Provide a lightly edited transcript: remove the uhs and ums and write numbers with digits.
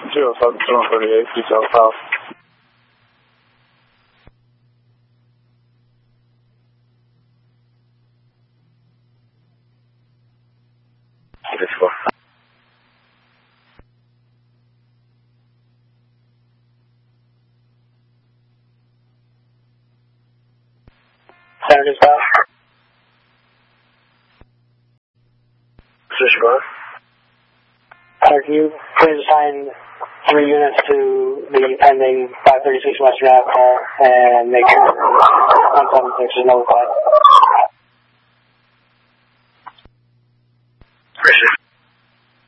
0738, details south. Saturday south. Position one. Can you please assign 3 units to the pending 536 Western Ave call and make sure 176 is notified? Appreciate